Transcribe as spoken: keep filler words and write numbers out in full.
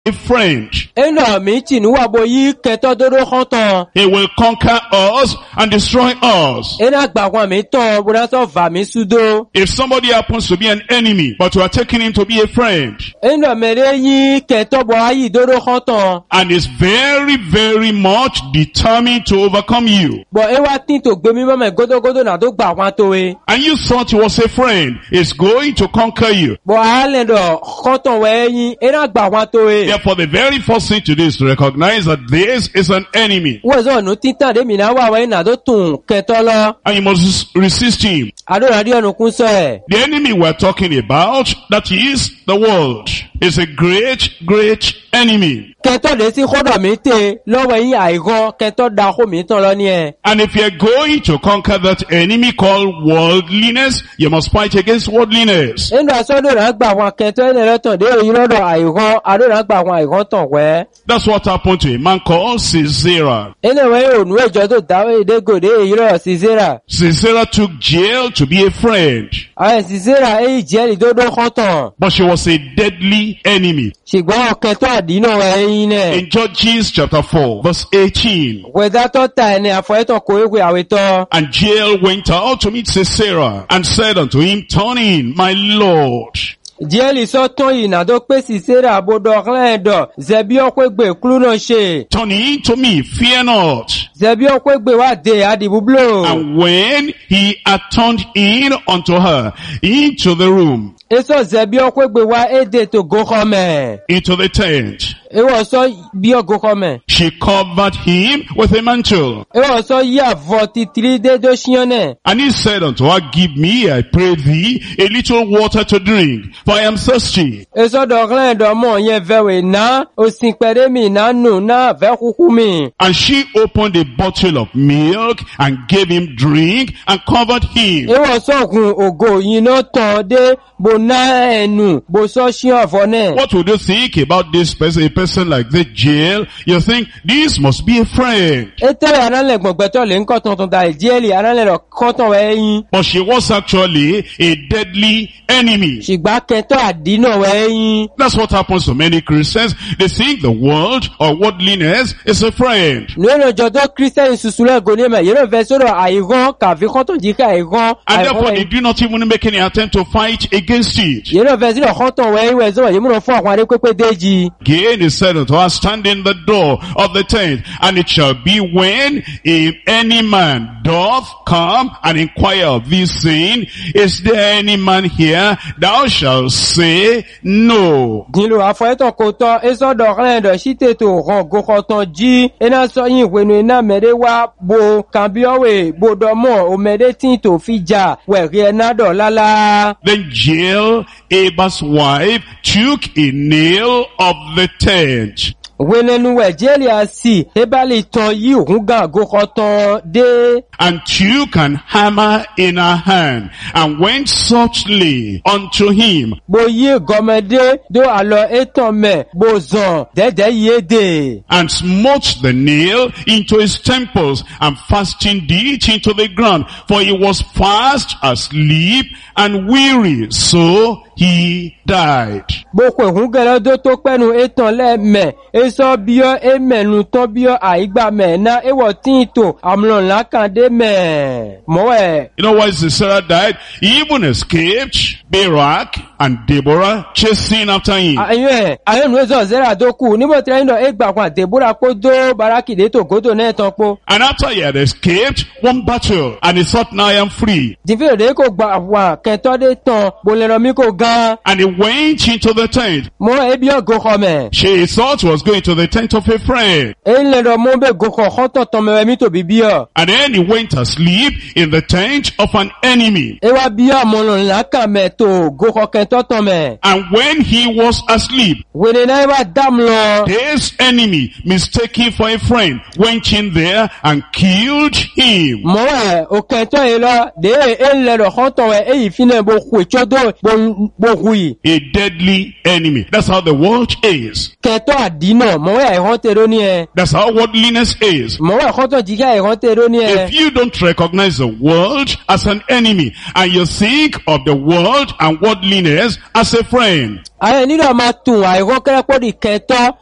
a friend. Ena mi ti nuwa bo yi kẹtọ́ dodo kọ́ntàn. He will conquer us and destroy us. Ena gbàgbọ́n mi tán bóná sọ va mi sudo. If somebody happens to be an enemy, but you are taking him to be a friend, Ena mẹ́rẹ́ yí kẹtọ́ bọ̀ ayi dodo kọ́ntàn. and is very, very much determined to overcome you, Bọ̀ ewa tí tó gbé mi mọ́mẹ́ gódógódó náà tó gbàgbọ́n tó e. and you thought he was a friend, is going to conquer you. Bọ̀ alẹ́ dọ̀ kọ́ntàn wẹ̀ yín. Ena gbàgbọ́n tó e. Therefore, the very first thing to do is to recognize that this is an enemy, Wọ́n sọ ọ̀nù títàn dé mi náà wà wẹ̀ náà tó tún kẹtọ́ lọ. and you must resist him. Adóradí ọ̀nù kún sọ ẹ̀. The enemy we're talking about, that is the world, is a great, great enemy. Kẹtọ́ lè sí kọ́dọ̀ mi tè lọ́wọ́ yín àìgọ́ kẹtọ́ da kó mi tán lọ ní ẹ. And if you're going to conquer that enemy called worldliness, you must fight against worldliness. Nínú asọ́dọ̀ náà gbà wọn kẹtọ́ ẹ̀nà lọ́tàn dé èyí lọ́dọ̀ àìgọ́ adóra gbà wọn àìgọ́ tàn wẹ́. That's what happened to a man called Sisera. Nínú ìwé ònú ìjọ tó dáwọ́ ìdégòdé èyí lọ́dọ̀ Sisera. Sisera took jail to be a friend, Àwọn Sisera èyí jẹ́ ìdódó kan tàn. but she was a deadly enemy. Ṣùgbọ́n kẹtọ́ àdínà ẹ̀yìn náà. In Judges chapter four, verse eighteen, Wẹ̀dá tó ta ẹni àfọ̀ẹ́tàn kò éwé àwẹ̀tọ́. and Jael went out to meet Sisera and said unto him, Turn in, my lord. Díẹ̀lì sọ́tàn yìí nà tó pé Sisera àbòdọ̀ ọ̀klẹ́ẹ̀dọ̀ zẹ̀bí ọ̀pẹ́gbè kúlú náà ṣe. Turn in to me, fear not. Zẹ̀bí ọ̀pẹ́gbè wà dé àdìbúblò. And when he had turned in unto her into the room, Eso zẹ̀bí ọ̀pẹ́gbè wà édè tó gókọ́mẹ̀. into the tent, Ewọ̀ sọ bí ọgókọ́mẹ̀. she covered him with a mantle. Ewọ̀ sọ yí àvọ̀ títírí dédó ṣíọ́nẹ̀. And he said unto her, Give me, I pray thee, a little water to drink, for I am thirsty. Eso dọ̀klẹ́ẹ̀dọ̀ mọ̀ yẹn vẹ̀wẹ̀ náà, òsìn pẹ̀rẹ́ mi náà nù náà fẹ́ kúkú mi. And she opened a bottle of milk and gave him drink and covered him. Ewọ̀ sọ̀kùn ògo yìí náà tàn dé bò náà ẹnu bò sọ ṣíọ́ ọ̀fọ̀ náà. What would you think about this person, a person like this jail? You think this must be a friend. Ètèrè aránlẹ̀ gbọ̀ngbẹ̀tọ̀ lè ń kọ́ tuntun da ìdíẹ̀lì aránlẹ̀ lọ kọ́tàn wẹ̀yìn. But she was actually a deadly enemy. Ṣùgbọ́n kẹtọ́ àdínà wẹ̀yìn. That's what happens to many Christians. They think the world or worldliness is a friend. Lónà jọjọ́ kírísítẹ́nì ṣùṣùlẹ̀ gònímẹ̀ yẹ́rọ fẹ́ sọ́dọ̀ àìgán kàfi kọ́tàn jíkà àìgán. And therefore they do not even make any attempt to fight against it. Yẹ́rọ fẹ́ sílọ̀ kọ́tàn wẹ̀yìn wẹ̀ sọ́wọ́ yẹ́múnà fún àwọn adékpépé déjì. Again he said unto her, Stand in the door of the tent, and it shall be when if any man doth come and inquire of thee, saying, Is there any man here? Thou shalt say, No. Dìlò àfọ̀ẹ́tàn kò tọ́ ésọ́dọ̀ ọ̀klẹ́ẹ̀dọ̀ sí tètò hàn gòkọ̀tàn jí. Iná sọ yín ìwénu iná mẹ́rẹ́ wá bo kàbíọ́wè bodọ́mọ̀ òmẹ́rẹ́ tí tò fi jà wẹ̀rí ẹ̀ná dọ̀ lálá. Then Jael, Abra's wife, took a nail of the tent, Wẹ́nẹ́nu wẹ̀ jẹ́lì àsì ébálì tán yí òkun gàn gòkọ̀tàn dé. and took an hammer in her hand, and went softly unto him, Bo yí gọmọdé dó àlọ́ étàn mẹ́ bo zàn dẹ́dẹ́ yé dè. and smote the nail into his temples, and fastened it into the ground, for he was fast asleep and weary, so he died. Boko ehun gẹ̀rẹ́ dó tó pẹ́nu étàn lẹ́mẹ̀, ésọ́ bíọ́ émẹ̀nu tán bíọ́ àìgbà mẹ̀ ná éwọ̀ tí ì tò àmúlọ̀ lákàndé mẹ̀. Mọ́wẹ̀. You know why Sisera died? He even escaped Barak and Deborah chasing after him. Ayọ́ ẹ̀, ayọ́ nù ẹ́sọ̀ zẹ́rà tó kù, níbo tí ẹ̀yìn náà égbà kan àtẹ̀búra kó dó barakìdé tó gódò náà tán po. And after he had escaped one battle, and he thought, Now I am free. Dìfẹ́ òde kò gbà wà kẹtọ́dé tán, bolẹ̀rọ̀ mi kò gan. And he went into the tent. Mọ́ ebi ọ̀ gòkọ̀ mẹ̀. She thought he was going to the tent of a friend. Èyí lẹ̀rọ̀ mọ́ bẹ́ gòkọ̀ kọ́tọ̀ tán mẹ́rẹ̀ mi tó bí bí ọ̀. And then he went asleep in the tent of an enemy. Ewa bí ọ̀ mọ̀lọ̀ lákà mẹ́ tó gòkọ̀ kẹtọ́ tán mẹ́. And when he was asleep, Wèrè náà wá dám lọ. this enemy, mistaken for a friend, went in there and killed him. Mọ́ ẹ̀ òkẹtọ́ yìí lọ, dé èyí lẹ̀rọ̀ kọ́tọ̀ ẹ̀ èyí fi náà bo kù ìtsọ́dọ̀ bo gbogui. A deadly enemy. That's how the world is. Kẹtọ́ àdínà mọ̀wé ẹ̀hán tèrò ní ẹ. That's how worldliness is. Mọ̀wé ẹ̀hán tó jíkẹ́ ẹ̀hán tèrò ní ẹ. If you don't recognize the world as an enemy and you think of the world and worldliness as a friend, Ààrẹ nílò máa tún àìrọ́ kẹ́rẹ́pọ̀ di kẹtọ́